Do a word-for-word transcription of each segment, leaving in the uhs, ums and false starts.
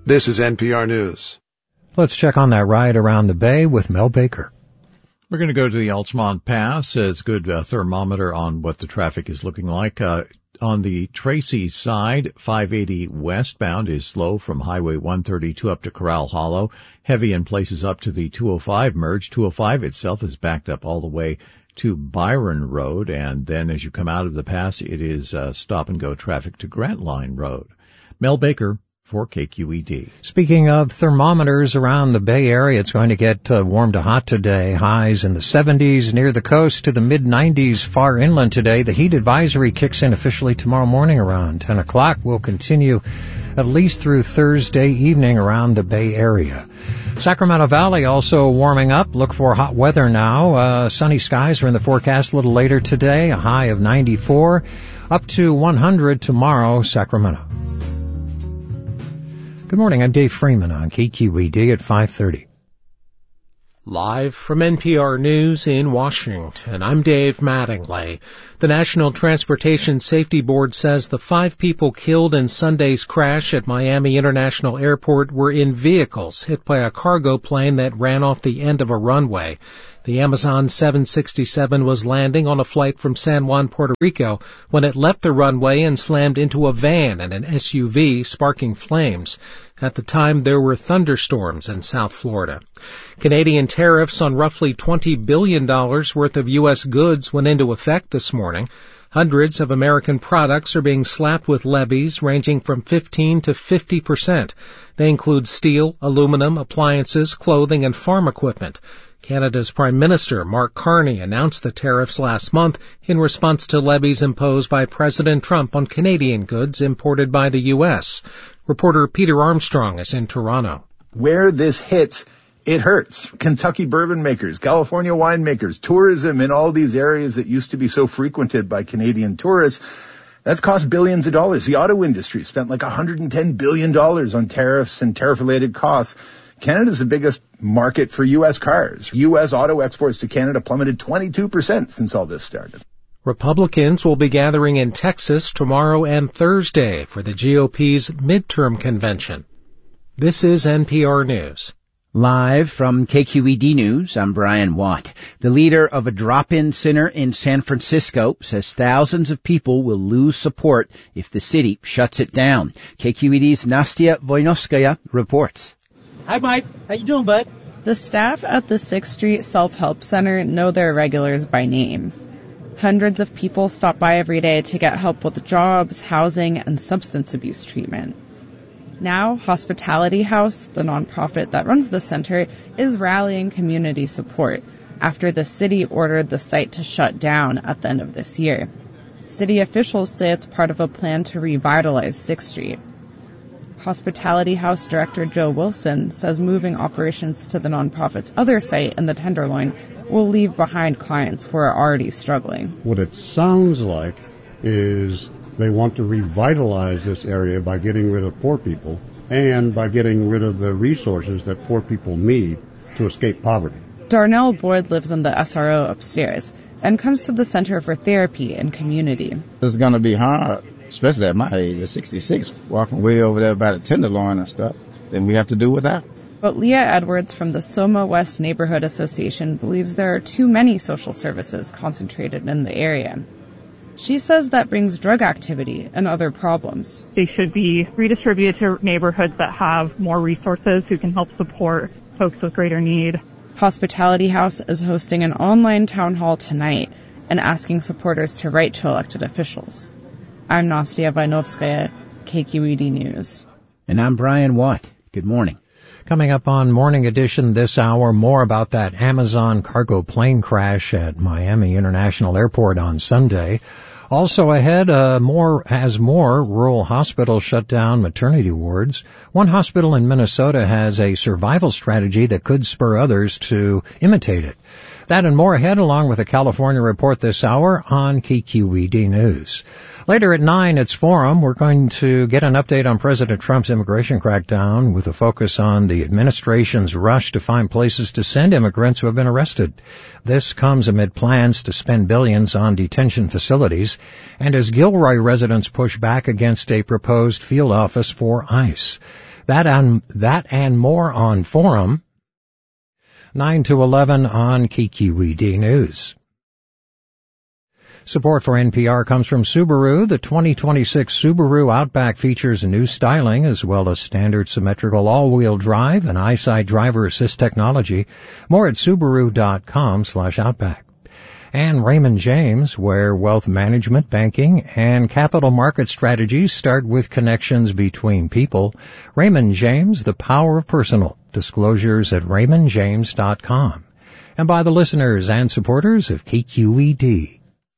This is N P R News. Let's check on that ride around the bay with Mel Baker. We're going to go to the Altamont Pass as good uh, thermometer on what the traffic is looking like. Uh, on the Tracy side, five eighty westbound is slow from Highway one thirty-two up to Corral Hollow. Heavy in places up to the two oh five merge. two oh five itself is backed up all the way to Byron Road. And then as you come out of the pass, it is uh, stop and go traffic to Grant Line Road. Mel Baker for K Q E D. Speaking of thermometers around the Bay Area, it's going to get uh, warm to hot today. Highs in the seventies near the coast to the mid nineties far inland today. The heat advisory kicks in officially tomorrow morning around ten o'clock. Will continue at least through Thursday evening around the Bay Area. Sacramento Valley also warming up. Look for hot weather now. Uh, sunny skies are in the forecast a little later today. A high of ninety-four, up to one hundred tomorrow, Sacramento. Good morning, I'm Dave Freeman on K Q E D at five thirty. Live from N P R News in Washington, I'm Dave Mattingly. The National Transportation Safety Board says the five people killed in Sunday's crash at Miami International Airport were in vehicles hit by a cargo plane that ran off the end of a runway. The Amazon seven sixty-seven was landing on a flight from San Juan, Puerto Rico, when it left the runway and slammed into a van and an S U V, sparking flames. At the time, there were thunderstorms in South Florida. Canadian tariffs on roughly twenty billion dollars worth of U S goods went into effect this morning. Hundreds of American products are being slapped with levies ranging from fifteen to fifty percent. They include steel, aluminum, appliances, clothing, and farm equipment. Canada's Prime Minister, Mark Carney, announced the tariffs last month in response to levies imposed by President Trump on Canadian goods imported by the U S. Reporter Peter Armstrong is in Toronto. Where this hits, it hurts. Kentucky bourbon makers, California winemakers, tourism in all these areas that used to be so frequented by Canadian tourists, that's cost billions of dollars. The auto industry spent like one hundred ten billion dollars on tariffs and tariff-related costs. Canada's the biggest market for U S cars. U S auto exports to Canada plummeted twenty-two percent since all this started. Republicans will be gathering in Texas tomorrow and Thursday for the G O P's midterm convention. This is N P R News. Live from K Q E D News, I'm Brian Watt. The leader of a drop-in center in San Francisco says thousands of people will lose support if the city shuts it down. K Q E D's Nastya Voinovskaya reports. Hi, Mike. How you doing, bud? The staff at the sixth Street Self-Help Center know their regulars by name. Hundreds of people stop by every day to get help with jobs, housing, and substance abuse treatment. Now, Hospitality House, the nonprofit that runs the center, is rallying community support after the city ordered the site to shut down at the end of this year. City officials say it's part of a plan to revitalize sixth Street. Hospitality House Director Joe Wilson says moving operations to the nonprofit's other site in the Tenderloin will leave behind clients who are already struggling. What it sounds like is they want to revitalize this area by getting rid of poor people and by getting rid of the resources that poor people need to escape poverty. Darnell Boyd lives in the S R O upstairs and comes to the Center for Therapy and Community. It's going to be hard, especially at my age, at sixty-six, walking way over there by the Tenderloin and stuff. Then we have to do without. But Leah Edwards from the Soma West Neighborhood Association believes there are too many social services concentrated in the area. She says that brings drug activity and other problems. They should be redistributed to neighborhoods that have more resources who can help support folks with greater need. Hospitality House is hosting an online town hall tonight and asking supporters to write to elected officials. I'm Nastya Voinovskaya, K Q E D News. And I'm Brian Watt. Good morning. Coming up on Morning Edition this hour, more about that Amazon cargo plane crash at Miami International Airport on Sunday. Also ahead, uh, more as more rural hospitals shut down maternity wards. One hospital in Minnesota has a survival strategy that could spur others to imitate it. That and more ahead, along with a California report this hour on K Q E D News. Later at nine, it's Forum. We're going to get an update on President Trump's immigration crackdown with a focus on the administration's rush to find places to send immigrants who have been arrested. This comes amid plans to spend billions on detention facilities and as Gilroy residents push back against a proposed field office for ICE. That and, that and more on Forum. nine to eleven on K Q E D News. Support for N P R comes from Subaru. The twenty twenty-six Subaru Outback features new styling as well as standard symmetrical all-wheel drive and eyesight driver assist technology. More at Subaru.com slash Outback. And Raymond James, where wealth management, banking, and capital market strategies start with connections between people. Raymond James, the power of personal. Disclosures at raymond james dot com. And by the listeners and supporters of K Q E D.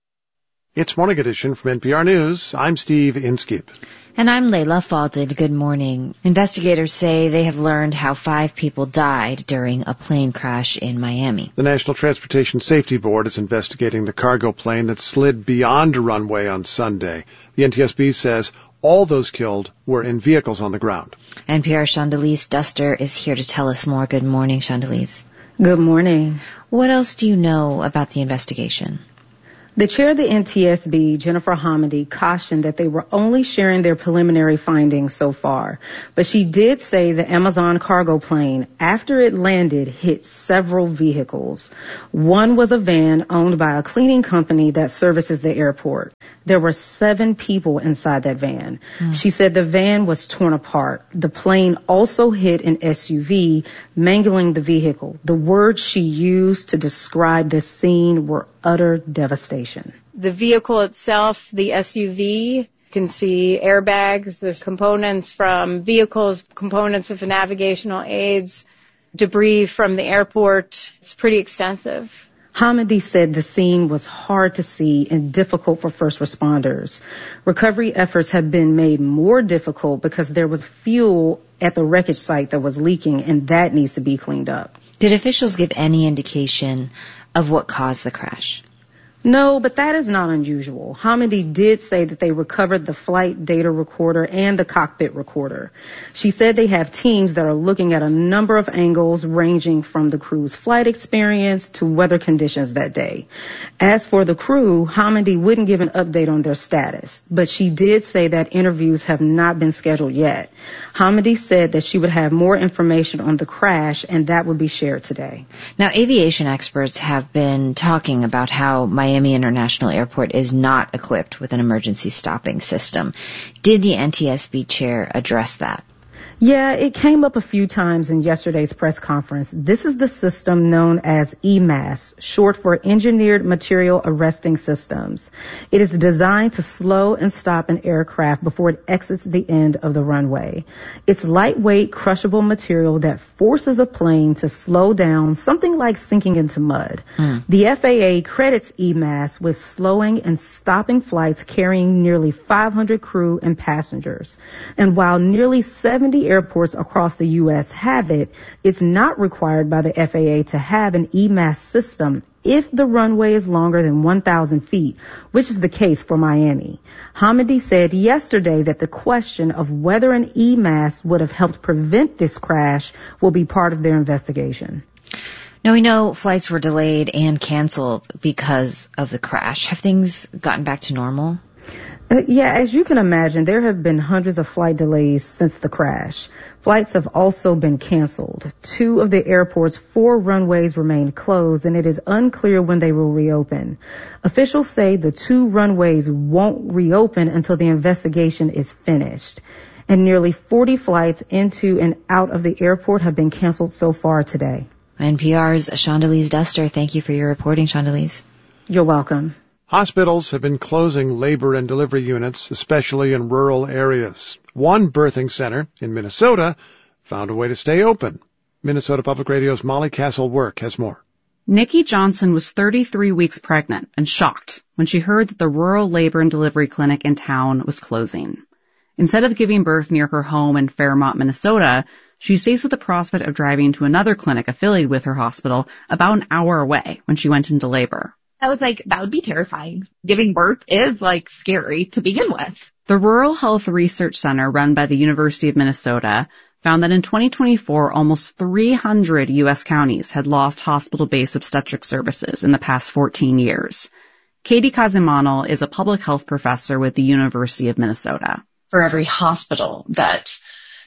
It's Morning Edition from N P R News. I'm Steve Inskip. And I'm Layla Falded. Good morning. Investigators say they have learned how five people died during a plane crash in Miami. The National Transportation Safety Board is investigating the cargo plane that slid beyond a runway on Sunday. The N T S B says all those killed were in vehicles on the ground. N P R Chandelize Duster is here to tell us more. Good morning, Chandelize. Good morning. What else do you know about the investigation? The chair of the N T S B, Jennifer Hamady, cautioned that they were only sharing their preliminary findings so far. But she did say the Amazon cargo plane, after it landed, hit several vehicles. One was a van owned by a cleaning company that services the airport. There were seven people inside that van. Mm. She said the van was torn apart. The plane also hit an S U V, mangling the vehicle. The words she used to describe the scene were utter devastation. The vehicle itself, the S U V, you can see airbags, the components from vehicles, components of navigational aids, debris from the airport. It's pretty extensive. Hamady said the scene was hard to see and difficult for first responders. Recovery efforts have been made more difficult because there was fuel at the wreckage site that was leaking, and that needs to be cleaned up. Did officials give any indication of what caused the crash? No, but that is not unusual. Hamady did say that they recovered the flight data recorder and the cockpit recorder. She said they have teams that are looking at a number of angles ranging from the crew's flight experience to weather conditions that day. As for the crew, Hamady wouldn't give an update on their status, but she did say that interviews have not been scheduled yet. Hamady said that she would have more information on the crash and that would be shared today. Now, aviation experts have been talking about how Miami International Airport is not equipped with an emergency stopping system. Did the N T S B chair address that? Yeah, it came up a few times in yesterday's press conference. This is the system known as E M A S, short for Engineered Material Arresting Systems. It is designed to slow and stop an aircraft before it exits the end of the runway. It's lightweight, crushable material that forces a plane to slow down, something like sinking into mud. Mm. The F A A credits E M A S with slowing and stopping flights carrying nearly five hundred crew and passengers. And while nearly seventy airports across the U S have it, it's not required by the F A A to have an E M A S system if the runway is longer than one thousand feet, which is the case for Miami. Hamady said yesterday that the question of whether an E M A S would have helped prevent this crash will be part of their investigation. Now, we know flights were delayed and canceled because of the crash. Have things gotten back to normal? Uh, yeah, as you can imagine, there have been hundreds of flight delays since the crash. Flights have also been canceled. Two of the airport's four runways remain closed, and it is unclear when they will reopen. Officials say the two runways won't reopen until the investigation is finished. And nearly forty flights into and out of the airport have been canceled so far today. N P R's Chandelize Duster, thank you for your reporting, Chandelize. You're welcome. Hospitals have been closing labor and delivery units, especially in rural areas. One birthing center in Minnesota found a way to stay open. Minnesota Public Radio's Molly Castle-Work has more. Nikki Johnson was thirty-three weeks pregnant and shocked when she heard that the rural labor and delivery clinic in town was closing. Instead of giving birth near her home in Fairmont, Minnesota, she's faced with the prospect of driving to another clinic affiliated with her hospital about an hour away when she went into labor. I was like, that would be terrifying. Giving birth is, like, scary to begin with. The Rural Health Research Center run by the University of Minnesota found that in twenty twenty-four, almost three hundred U S counties had lost hospital-based obstetric services in the past fourteen years. Katie Kazimanel is a public health professor with the University of Minnesota. For every hospital that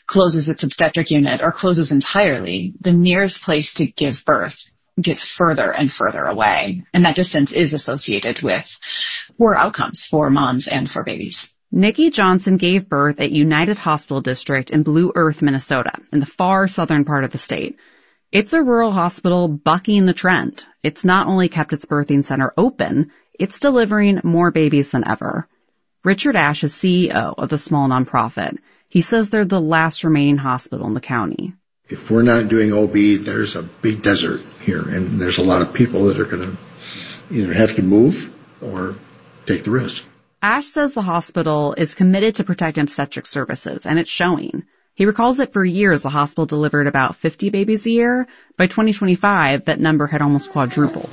closes its obstetric unit or closes entirely, the nearest place to give birth gets further and further away. And that distance is associated with poor outcomes for moms and for babies. Nikki Johnson gave birth at United Hospital District in Blue Earth, Minnesota, in the far southern part of the state. It's a rural hospital bucking the trend. It's not only kept its birthing center open, it's delivering more babies than ever. Richard Ash is C E O of the small nonprofit. He says they're the last remaining hospital in the county. If we're not doing O B, there's a big desert here, and there's a lot of people that are going to either have to move or take the risk. Ash says the hospital is committed to protect obstetric services, and it's showing. He recalls that for years the hospital delivered about fifty babies a year. By twenty twenty-five, that number had almost quadrupled.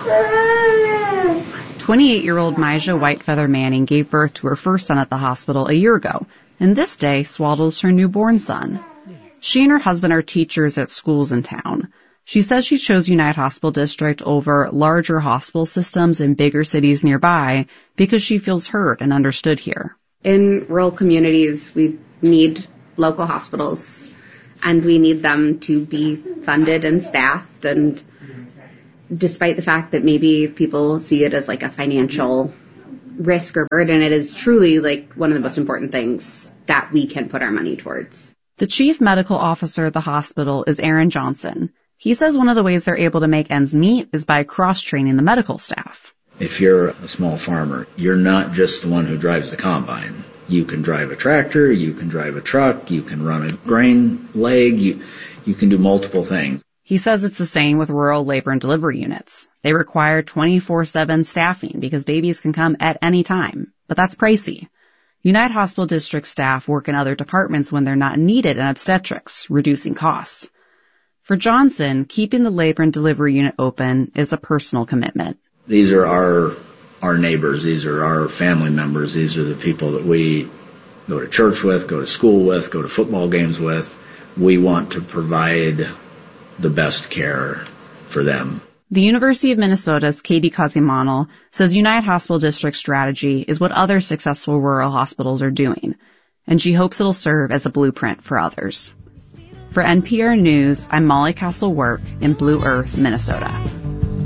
twenty-eight-year-old Myja Whitefeather Manning gave birth to her first son at the hospital a year ago, and this day swaddles her newborn son. She and her husband are teachers at schools in town. She says she chose United Hospital District over larger hospital systems in bigger cities nearby because she feels heard and understood here. In rural communities, we need local hospitals, and we need them to be funded and staffed. And despite the fact that maybe people see it as like a financial risk or burden, it is truly like one of the most important things that we can put our money towards. The chief medical officer at the hospital is Aaron Johnson. He says one of the ways they're able to make ends meet is by cross-training the medical staff. If you're a small farmer, you're not just the one who drives the combine. You can drive a tractor, you can drive a truck, you can run a grain leg, you, you can do multiple things. He says it's the same with rural labor and delivery units. They require twenty-four seven staffing because babies can come at any time, but that's pricey. United Hospital District staff work in other departments when they're not needed in obstetrics, reducing costs. For Johnson, keeping the labor and delivery unit open is a personal commitment. These are our our neighbors. These are our family members. These are the people that we go to church with, go to school with, go to football games with. We want to provide the best care for them. The University of Minnesota's Katie Kazimanel says United Hospital District strategy is what other successful rural hospitals are doing, and she hopes it'll serve as a blueprint for others. For N P R News, I'm Molly Castle-Work in Blue Earth, Minnesota.